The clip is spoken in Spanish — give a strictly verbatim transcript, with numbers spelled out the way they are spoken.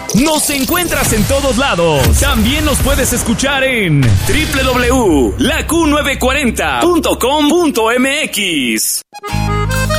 Nos encuentras en todos lados. También nos puedes escuchar en doble u doble u doble u punto la q novecientos cuarenta punto com punto m x.